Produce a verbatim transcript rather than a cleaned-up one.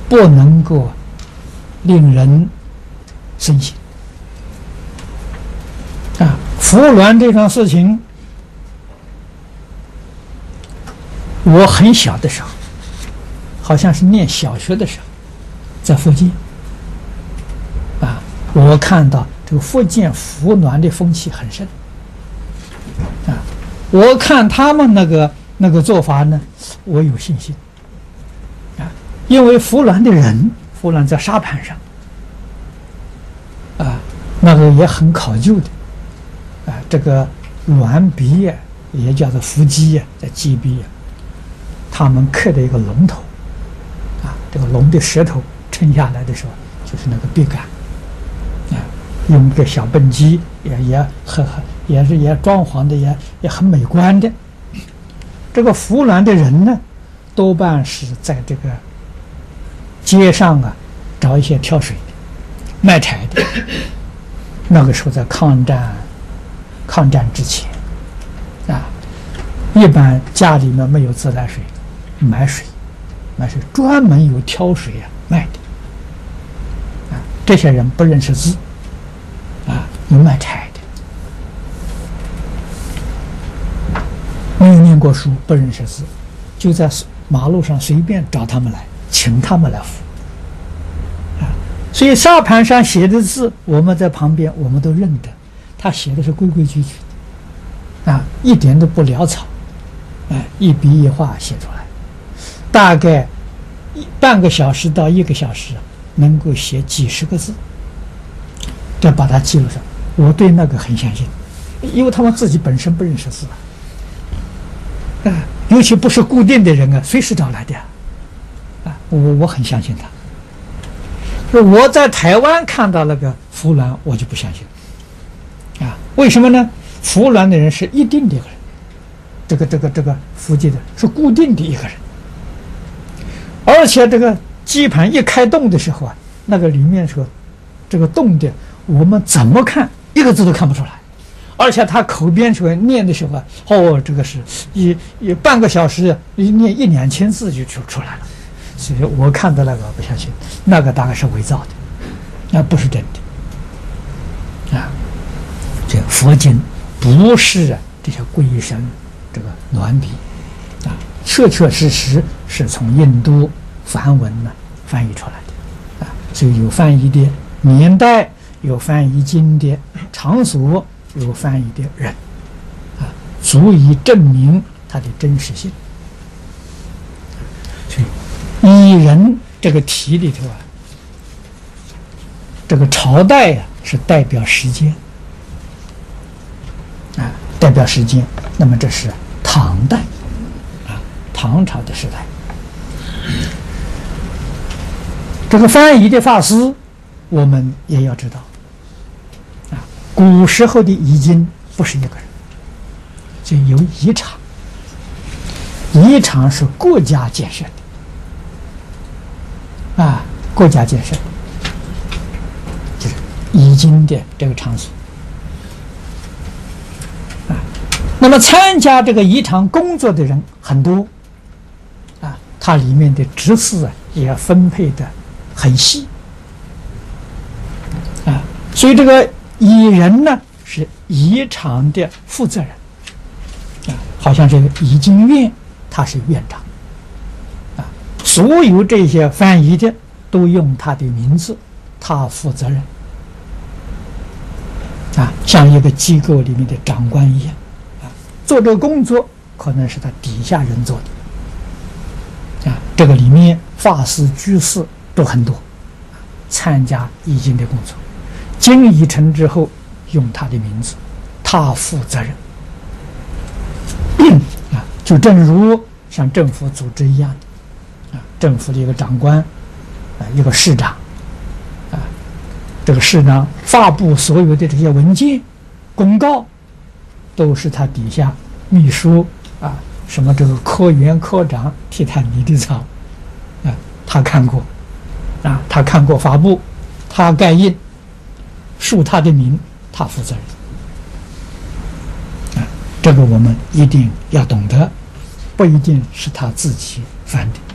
不能够令人生信啊。服鸾这桩事情，我很小的时候，好像是念小学的时候，在福建啊，我看到这个福建服鸾的风气很盛啊。我看他们那个那个做法呢，我有信心啊，因为服鸾的人，服鸾在沙盘上啊，那个也很考究的啊，这个鸾鼻呀，也叫做伏击呀，在鸡鼻呀，他们刻的一个龙头啊，这个龙的舌头撑下来的时候，就是那个臂杆啊，用一个小笨鸡也也很很也是也装潢的也也很美观的。这个服鸾的人呢，多半是在这个街上啊找一些挑水的、卖柴的。那个时候在抗战抗战之前啊，一般家里面没有自来水，买水买水专门有挑水啊卖的啊。这些人不认识字啊，有卖柴的，没有念过书，不认识字，就在马路上随便找他们来，请他们来服啊。所以沙盘上写的字，我们在旁边我们都认得，他写的是规规矩矩的啊，一点都不潦草，哎，一笔一画写出来，大概一半个小时到一个小时能够写几十个字，再把它记录上。我对那个很相信，因为他们自己本身不认识字啊，啊，尤其不是固定的人啊，随时找来的啊，我我很相信他。我在台湾看到那个服鸾，我就不相信啊，为什么呢？服鸾的人是一定的一个人，这个这个这个伏击的是固定的一个人，而且这个基盘一开动的时候啊，那个里面说这个动的，我们怎么看一个字都看不出来，而且他口边说念的时候啊，哦，这个是一一半个小时一念一两千字就就出来了，所以我看到那个不相信，那个大概是伪造的，那不是真的啊。这佛经不是啊这些龟神这个鸾鼻啊，确确实实是从印度梵文呢翻译出来的啊，所以有翻译的年代，有翻译经的场所，有翻译的人啊，足以证明它的真实性。所以蚁人这个题里头啊，这个朝代呀、啊、是代表时间啊，代表时间。那么这是唐代啊，唐朝的时代。这个翻译的法师，我们也要知道啊，古时候的译经不是一个人，就有译场，译场是国家建设的啊，国家建设就是译经的这个场所啊。那么参加这个译场工作的人很多啊，它里面的职事啊也分配的很细啊，所以这个译人呢是译场的负责人啊，好像这个译经院他是院长啊，所有这些翻译的都用他的名字，他负责任啊，像一个机构里面的长官一样啊，做这个工作可能是他底下人做的啊，这个里面法师居士都很多，参加译经的工作，经译成之后用他的名字，他负责任啊，就正如像政府组织一样的啊，政府的一个长官啊，一个市长啊，这个市长发布所有的这些文件公告，都是他底下秘书啊，什么这个科员科长替他拟的草啊，他看过啊，他看过发布，他盖印，署他的名，他负责任啊，这个我们一定要懂得，不一定是他自己翻的。